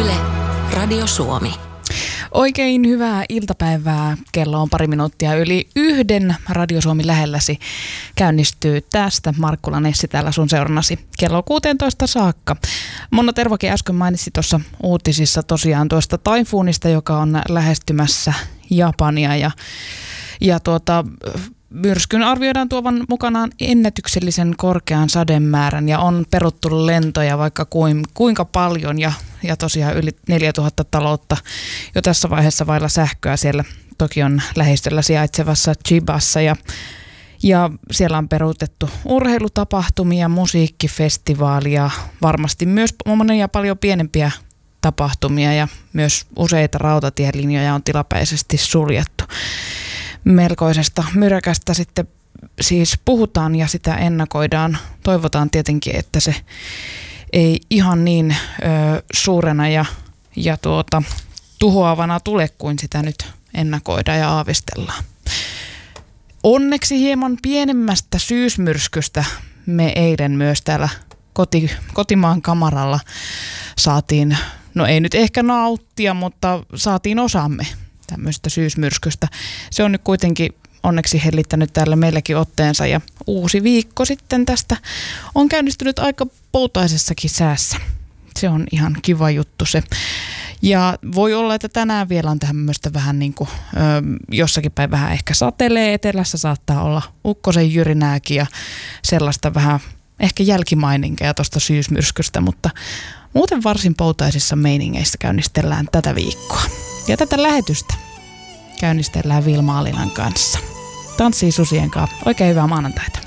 Yle, Radio Suomi. Oikein hyvää iltapäivää. Kello on 1:02. Radio Suomi lähelläsi käynnistyy tästä. Markkula Nessi täällä sun seurannasi kello 16 saakka. Monna Tervokin äsken mainitsi tuossa uutisissa tosiaan tuosta taifuunista, joka on lähestymässä Japania ja myrskyn arvioidaan tuovan mukanaan ennätyksellisen korkean sademäärän ja on peruttu lentoja vaikka kuinka paljon ja tosiaan yli 4000 taloutta jo tässä vaiheessa vailla sähköä siellä Tokion lähistöllä sijaitsevassa Chibassa ja siellä on peruutettu urheilutapahtumia, musiikkifestivaalia, varmasti myös monia paljon pienempiä tapahtumia ja myös useita rautatielinjoja on tilapäisesti suljettu. Melkoisesta myräkästä sitten siis puhutaan ja sitä ennakoidaan. Toivotaan tietenkin, että se ei ihan niin suurena ja tuhoavana tule kuin sitä nyt ennakoidaan ja aavistellaan. Onneksi hieman pienemmästä syysmyrskystä me eilen myös täällä kotimaan kamaralla saatiin, no ei nyt ehkä nauttia, mutta saatiin osamme tämmöistä syysmyrskystä. Se on nyt kuitenkin onneksi hellittänyt täällä meilläkin otteensa ja uusi viikko sitten tästä on käynnistynyt aika poutaisessakin säässä. Se on ihan kiva juttu se. Ja voi olla, että tänään vielä on tämmöistä vähän niin kuin jossakin päin vähän ehkä satelee. Etelässä saattaa olla ukkosen jyrinääkin ja sellaista vähän ehkä jälkimaininkeja tuosta syysmyrskystä, mutta muuten varsin poutaisissa meiningeissä käynnistellään tätä viikkoa. Ja tätä lähetystä käynnistellään Vilma Alinan kanssa. Tanssii susien kanssa. Oikein hyvää maanantaita.